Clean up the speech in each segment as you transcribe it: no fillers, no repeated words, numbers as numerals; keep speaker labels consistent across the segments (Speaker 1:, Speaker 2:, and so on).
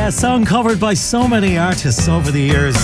Speaker 1: Yeah, song covered by so many artists over the years,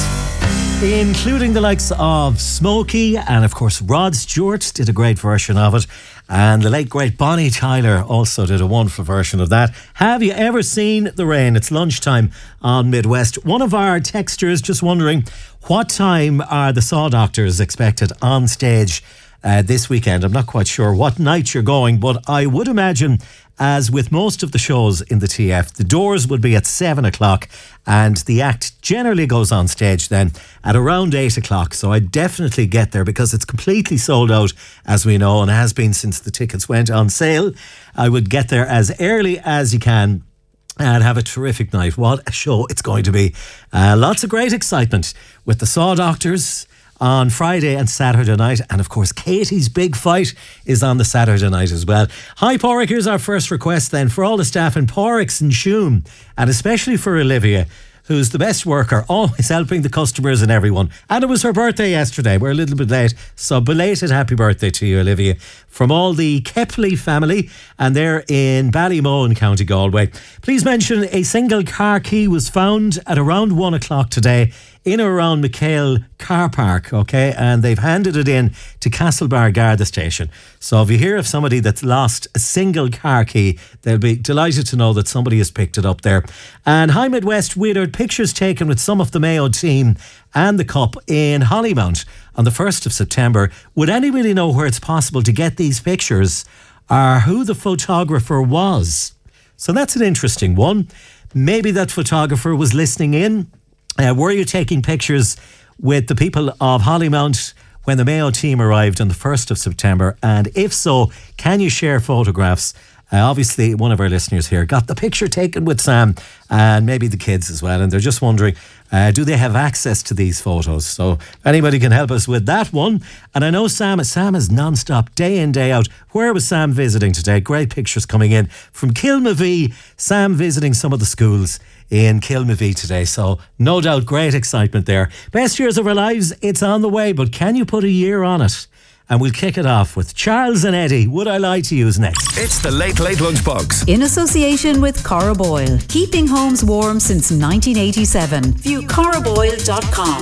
Speaker 1: including the likes of Smokey, and of course Rod Stewart did a great version of it, and the late great Bonnie Tyler also did a wonderful version of that. Have you ever seen the rain? It's lunchtime on Midwest. One of our texters just wondering, what time are the Saw Doctors expected on stage this weekend? I'm not quite sure what night you're going, but I would imagine, as with most of the shows in the TF, the doors would be at 7 o'clock and the act generally goes on stage then at around 8 o'clock. So I'd definitely get there because it's completely sold out, as we know, and has been since the tickets went on sale. I would get there as early as you can and have a terrific night. What a show it's going to be. Lots of great excitement with the Saw Doctors on Friday and Saturday night, and of course Katie's Big Fight is on the Saturday night as well. Hi Pádraig, here's our first request then for all the staff in Pádraig's and Shoom, and especially for Olivia, who's the best worker, always helping the customers and everyone. And it was her birthday yesterday. We're a little bit late, so belated happy birthday to you, Olivia, from all the Kepley family, and they're in Ballymoe in County Galway. Please mention a single car key was found at around 1 o'clock today in or around McHale car park, okay, and they've handed it in to Castlebar Garda Station. So if you hear of somebody that's lost a single car key, they'll be delighted to know that somebody has picked it up there. And hi Midwest, we had pictures taken with some of the Mayo team and the Cup in Hollymount on the 1st of September. Would anybody know where it's possible to get these pictures or who the photographer was? So that's an interesting one. Maybe that photographer was listening in. Were you taking pictures with the people of Hollymount when the Mayo team arrived on the 1st of September? And if so, can you share photographs? Obviously, one of our listeners here got the picture taken with Sam and maybe the kids as well. And they're just wondering, do they have access to these photos? So if anybody can help us with that one. And I know Sam is non-stop, day in, day out. Where was Sam visiting today? Great pictures coming in from Kilmavie. Sam visiting some of the schools in Kilmavie today. So no doubt great excitement there. Best years of our lives, it's on the way. But can you put a year on it? And we'll kick it off with Charles and Eddie. Would I Lie to You's next.
Speaker 2: It's the Late Late Lunchbox.
Speaker 3: In association with Cora Boyle. Keeping homes warm since 1987. View coraboyle.com.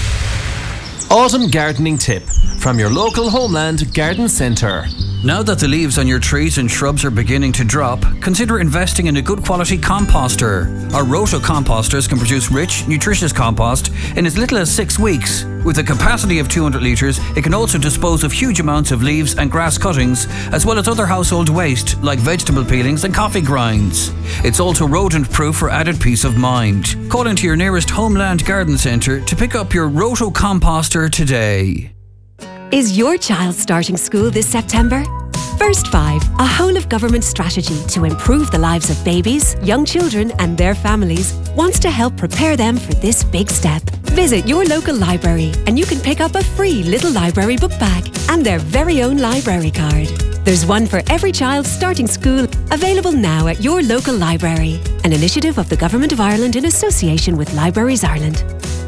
Speaker 2: Autumn gardening tip from your local Homeland Garden Centre.
Speaker 4: Now that the leaves on your trees and shrubs are beginning to drop, consider investing in a good quality composter. Our Roto composters can produce rich, nutritious compost in as little as 6 weeks. With a capacity of 200 litres, it can also dispose of huge amounts of leaves and grass cuttings, as well as other household waste like vegetable peelings and coffee grinds. It's also rodent-proof for added peace of mind. Call into your nearest Homeland Garden Centre to pick up your Roto composter today.
Speaker 5: Is your child starting school this September? First 5, a whole-of-government strategy to improve the lives of babies, young children and their families, wants to help prepare them for this big step. Visit your local library and you can pick up a free little library book bag and their very own library card. There's one for every child starting school, available now at your local library. An initiative of the Government of Ireland in association with Libraries Ireland.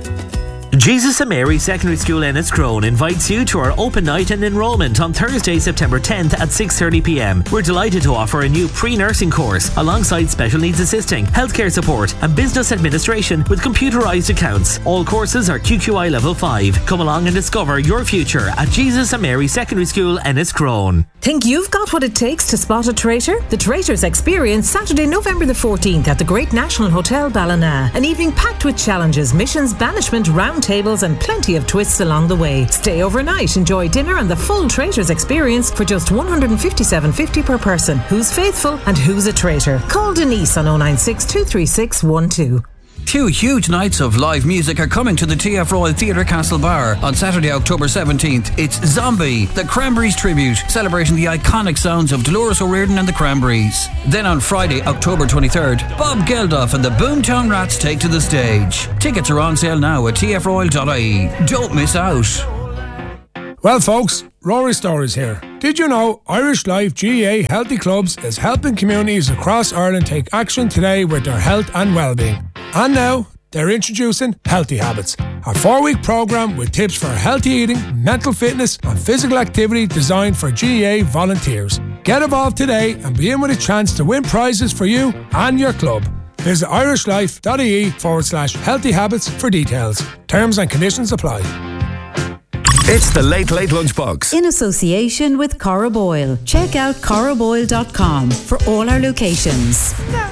Speaker 6: Jesus and Mary Secondary School Enniscrone invites you to our open night and enrolment on Thursday, September 10th at 6:30pm. We're delighted to offer a new pre-nursing course alongside special needs assisting, healthcare support and business administration with computerised accounts. All courses are QQI level 5. Come along and discover your future at Jesus and Mary Secondary School Enniscrone.
Speaker 7: Think you've got what it takes to spot a traitor? The Traitors Experience, Saturday, November the 14th at the Great National Hotel Ballina. An evening packed with challenges, missions, banishment, round tables and plenty of twists along the way. Stay overnight, enjoy dinner and the full Traitors Experience for just $157.50 per person. Who's faithful and who's a traitor? Call Denise on 096 236 12.
Speaker 4: 2 huge nights of live music are coming to the TF Royal Theatre Castlebar on Saturday, October 17th. It's Zombie, the Cranberries tribute, celebrating the iconic sounds of Dolores O'Riordan and the Cranberries. Then on Friday, October 23rd, Bob Geldof and the Boomtown Rats take to the stage. Tickets are on sale now at tfroyal.ie. Don't miss out.
Speaker 8: Well folks, Rory Stories here. Did you know Irish Life GAA Healthy Clubs is helping communities across Ireland take action today with their health and well-being? And now, they're introducing Healthy Habits, a 4-week programme with tips for healthy eating, mental fitness and physical activity designed for GAA volunteers. Get involved today and be in with a chance to win prizes for you and your club. Visit irishlife.ie/healthy habits for details. Terms and conditions apply.
Speaker 9: It's the Late Late Lunchbox.
Speaker 3: In association with Cora Boyle. Check out coraboyle.com for all our locations.